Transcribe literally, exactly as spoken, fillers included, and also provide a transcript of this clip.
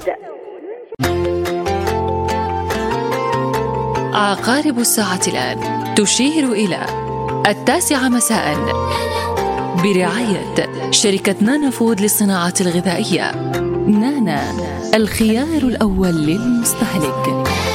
عقارب الساعة الآن تشير إلى التاسعة مساء برعاية شركة نانا فود للصناعات الغذائية. نانا، الخيار الأول للمستهلك.